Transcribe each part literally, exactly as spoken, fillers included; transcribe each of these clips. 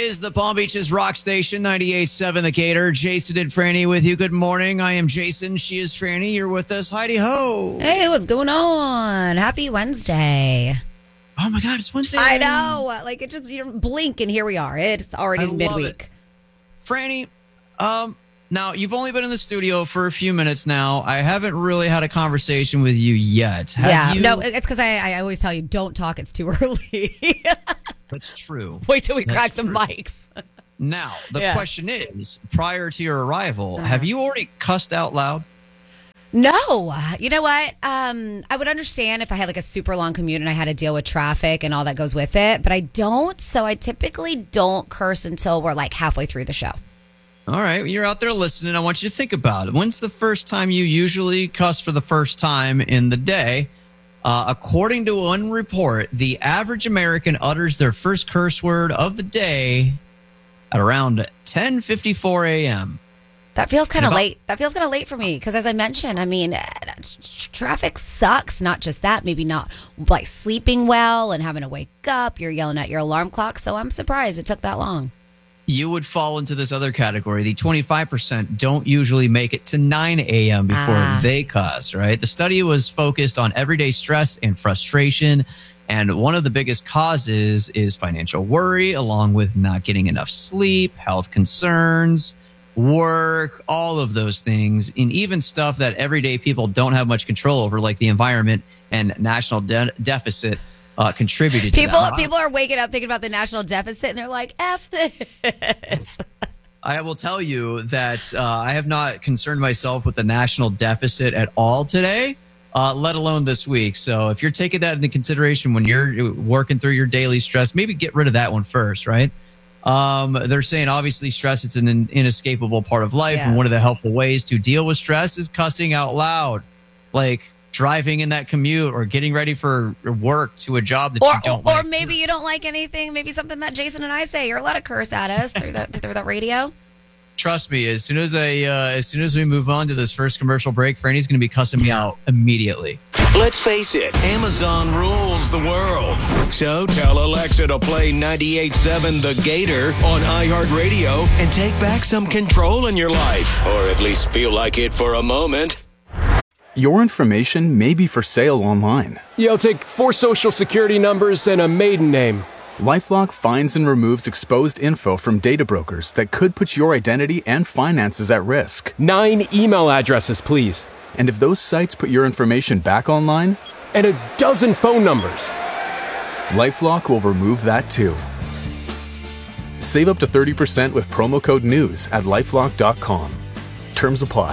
is the Palm Beaches Rock Station, ninety-eight point seven The Gator. Jason and Franny with you. Good morning. I am Jason. She is Franny. You're with us. Heidi ho. Hey, what's going on? Happy Wednesday. Oh, my God. It's Wednesday. I know. Like, it just, you blink and here we are. It's already I midweek. It. Franny, um, now, you've only been in the studio for a few minutes now. I haven't really had a conversation with you yet. Have yeah. you? No, it's because I, I always tell you, don't talk. It's too early. That's true. Wait till we That's crack the true. mics. Now, the Yeah. question is, prior to your arrival, Uh-huh. have you already cussed out loud? No. You know what? Um, I would understand if I had like a super long commute and I had to deal with traffic and all that goes with it, but I don't. So I typically don't curse until we're like halfway through the show. All right, you're out there listening. I want you to think about it. When's the first time you usually cuss for the first time in the day? Uh, according to one report, the average American utters their first curse word of the day at around ten fifty-four a.m. That feels kind of about- late. That feels kind of late for me because, as I mentioned, I mean, uh, tr- traffic sucks. Not just that, maybe not like sleeping well and having to wake up. You're yelling at your alarm clock. So I'm surprised it took that long. You would fall into this other category. The twenty-five percent don't usually make it to nine a.m. before Ah. they cuss, right? The study was focused on everyday stress and frustration. And one of the biggest causes is financial worry, along with not getting enough sleep, health concerns, work, all of those things, and even stuff that everyday people don't have much control over, like the environment and national de- deficit uh, contributed to People, that. people are waking up thinking about the national deficit, and they're like, "F this." I will tell you that uh, I have not concerned myself with the national deficit at all today, uh, let alone this week. So if you're taking that into consideration when you're working through your daily stress, maybe get rid of that one first, right? Um, they're saying obviously stress is an in- inescapable part of life. Yes. And one of the helpful ways to deal with stress is cussing out loud, like driving in that commute or getting ready for work to a job that Or, you don't or like. maybe you don't like anything. Maybe something that Jason and I say. You're allowed to curse at us through the through the radio. Trust me, as soon as I, uh, as soon as we move on to this first commercial break, Franny's going to be cussing me out immediately. Let's face it, Amazon rules the world. So tell Alexa to play ninety-eight point seven The Gator on iHeartRadio and take back some control in your life. Or at least feel like it for a moment. Your information may be for sale online. Yeah, I'll take four social security numbers and a maiden name. LifeLock finds and removes exposed info from data brokers that could put your identity and finances at risk. Nine email addresses, please. And if those sites put your information back online, And a dozen phone numbers. LifeLock will remove that too. Save up to thirty percent with promo code NEWS at lifelock dot com. Terms apply.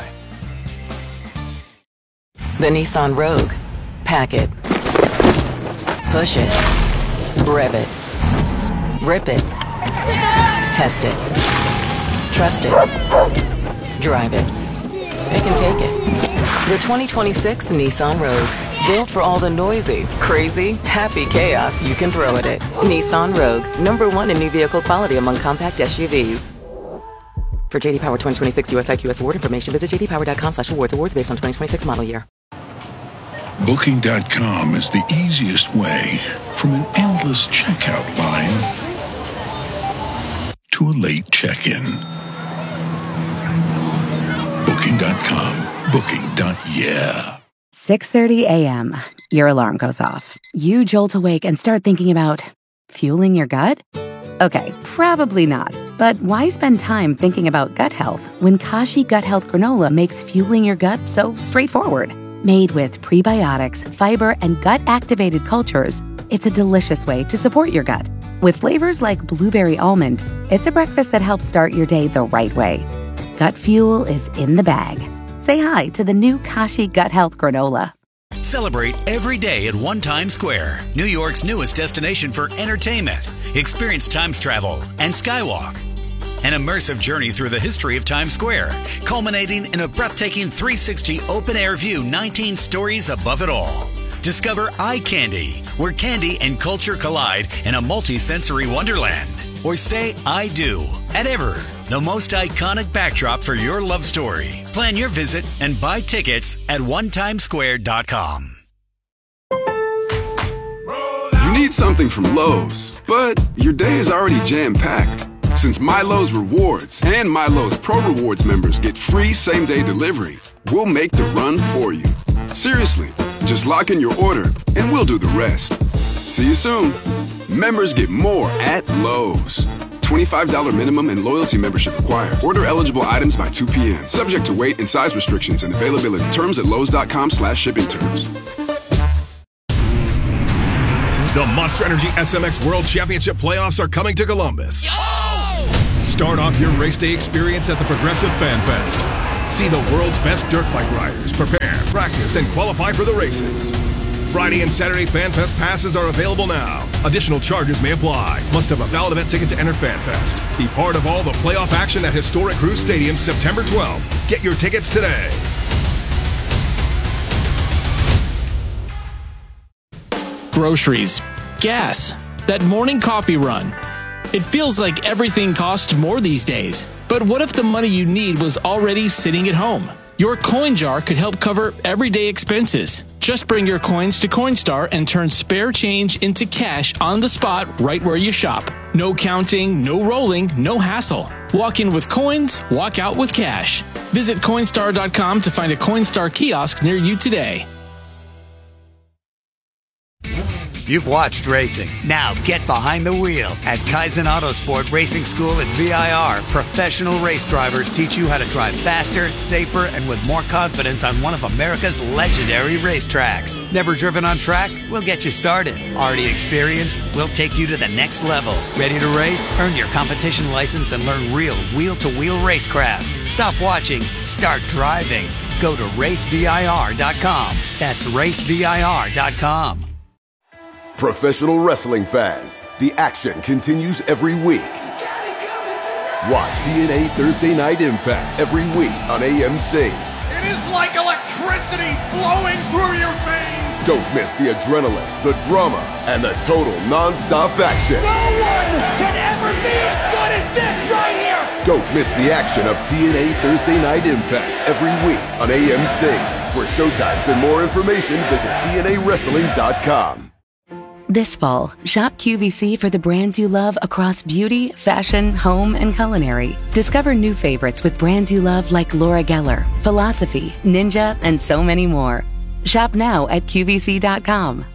The Nissan Rogue. Pack it. Push it. Rev it. Rip it. Test it. Trust it. Drive it. It can take it. The twenty twenty-six Nissan Rogue. Built for all the noisy, crazy, happy chaos you can throw at it. Nissan Rogue. Number one in new vehicle quality among compact S U Vs. For J D Power twenty twenty-six U S I Q S award information, visit j d power dot com slash awards. Awards based on twenty twenty-six model year. Booking dot com is the easiest way from an endless checkout line to a late check-in. Booking dot com. Booking. Yeah. six thirty a.m. Your alarm goes off. You jolt awake and start thinking about fueling your gut? Okay, probably not. But why spend time thinking about gut health when Kashi Gut Health Granola makes fueling your gut so straightforward? Made with prebiotics, fiber, and gut-activated cultures, it's a delicious way to support your gut. With flavors like blueberry almond, it's a breakfast that helps start your day the right way. Gut fuel is in the bag. Say hi to the new Kashi Gut Health Granola. Celebrate every day at One Times Square, New York's newest destination for entertainment. Experience Times travel and Skywalk. An immersive journey through the history of Times Square, culminating in a breathtaking three sixty open-air view nineteen stories above it all. Discover Eye Candy, where candy and culture collide in a multi-sensory wonderland. Or say I do at Ever, the most iconic backdrop for your love story. Plan your visit and buy tickets at one times square dot com. You need something from Lowe's, but your day is already jam-packed. Since Milo's Rewards and Milo's Pro Rewards members get free same-day delivery, we'll make the run for you. Seriously, just lock in your order and we'll do the rest. See you soon. Members get more at Lowe's. twenty-five dollars minimum and loyalty membership required. Order eligible items by two p.m. Subject to weight and size restrictions and availability. Terms at lowes.com slash shipping terms. The Monster Energy S M X World Championship playoffs are coming to Columbus. Oh! Start off your race day experience at the Progressive Fan Fest. See the world's best dirt bike riders prepare, practice, and qualify for the races. Friday and Saturday Fan Fest passes are available now. Additional charges may apply. Must have a valid event ticket to enter Fan Fest. Be part of all the playoff action at historic Crew Stadium September twelfth. Get your tickets today. Groceries, gas, that morning coffee run. It feels like everything costs more these days. But what if the money you need was already sitting at home? Your coin jar could help cover everyday expenses. Just bring your coins to Coinstar and turn spare change into cash on the spot right where you shop. No counting, no rolling, no hassle. Walk in with coins, walk out with cash. Visit Coinstar dot com to find a Coinstar kiosk near you today. You've watched racing. Now get behind the wheel. At Kaizen Autosport Racing School at V I R, professional race drivers teach you how to drive faster, safer, and with more confidence on one of America's legendary racetracks. Never driven on track? We'll get you started. Already experienced? We'll take you to the next level. Ready to race? Earn your competition license and learn real wheel-to-wheel racecraft. Stop watching. Start driving. Go to race V I R dot com. That's race V I R dot com. Professional wrestling fans, the action continues every week. Watch T N A Thursday Night Impact every week on A M C. It is like electricity flowing through your veins. Don't miss the adrenaline, the drama, and the total non-stop action. No one can ever be as good as this right here. Don't miss the action of T N A Thursday Night Impact every week on A M C. For showtimes and more information, visit T N A wrestling dot com. This fall, shop Q V C for the brands you love across beauty, fashion, home, and culinary. Discover new favorites with brands you love like Laura Geller, Philosophy, Ninja, and so many more. Shop now at Q V C dot com.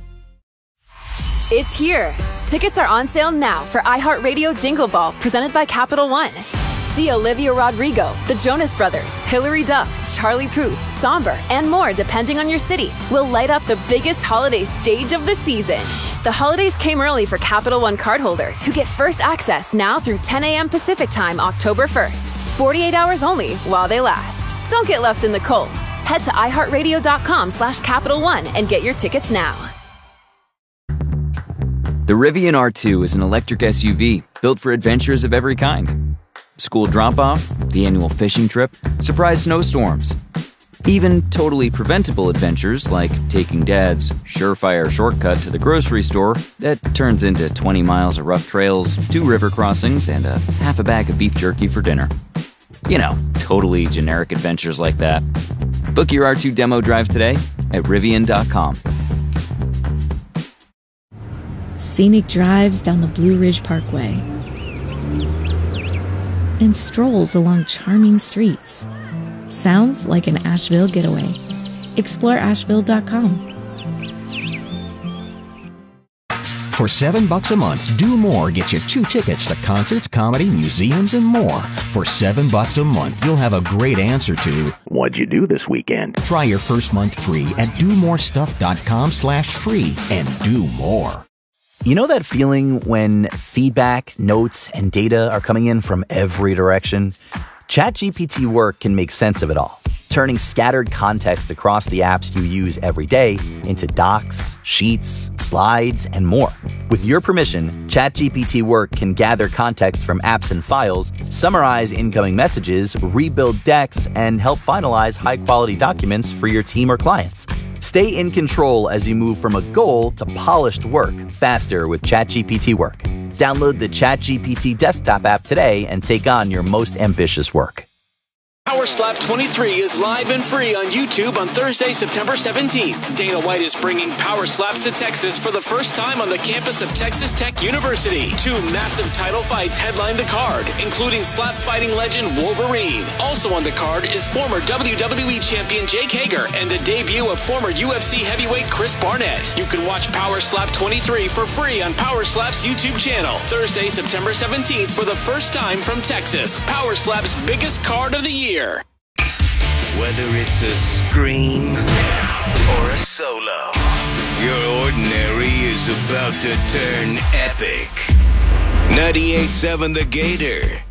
It's here. Tickets are on sale now for iHeartRadio Jingle Ball, presented by Capital One. See Olivia Rodrigo, the Jonas Brothers, Hilary Duff, Charlie Puth, Somber, and more depending on your city. Will light up the biggest holiday stage of the season. The holidays came early for Capital One cardholders who get first access now through ten a.m. Pacific Time, October first. forty-eight hours only while they last. Don't get left in the cold. Head to iHeartRadio dot com slash Capital One and get your tickets now. The Rivian R two is an electric S U V built for adventures of every kind. School drop-off, the annual fishing trip, surprise snowstorms. Even totally preventable adventures like taking Dad's surefire shortcut to the grocery store that turns into twenty miles of rough trails, two river crossings, and a half a bag of beef jerky for dinner. You know, totally generic adventures like that. Book your R two demo drive today at Rivian dot com. Scenic drives down the Blue Ridge Parkway and strolls along charming streets. Sounds like an Asheville getaway. Explore Asheville dot com. For seven bucks a month, Do More gets you two tickets to concerts, comedy, museums, and more. For seven bucks a month, you'll have a great answer to what'd you do this weekend? Try your first month free at do more stuff dot com slash free and do more. You know that feeling when feedback, notes, and data are coming in from every direction? ChatGPT Work can make sense of it all, turning scattered context across the apps you use every day into docs, sheets, slides, and more. With your permission, ChatGPT Work can gather context from apps and files, summarize incoming messages, rebuild decks, and help finalize high-quality documents for your team or clients. Stay in control as you move from a goal to polished work faster with ChatGPT Work. Download the ChatGPT desktop app today and take on your most ambitious work. Power Slap twenty-three is live and free on YouTube on Thursday, September seventeenth. Dana White is bringing Power Slaps to Texas for the first time on the campus of Texas Tech University. Two massive title fights headline the card, including slap fighting legend Wolverine. Also on the card is former W W E champion Jake Hager and the debut of former U F C heavyweight Chris Barnett. You can watch Power Slap twenty-three for free on Power Slap's YouTube channel. Thursday, September seventeenth for the first time from Texas. Power Slap's biggest card of the year. Whether it's a scream or a solo, your ordinary is about to turn epic. ninety-eight point seven The Gator.